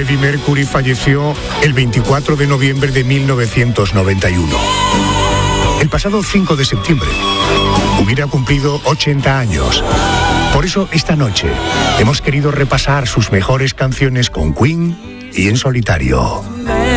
Freddie Mercury falleció el 24 de noviembre de 1991. El pasado 5 de septiembre hubiera cumplido 80 años. Por eso esta noche hemos querido repasar sus mejores canciones con Queen y en solitario.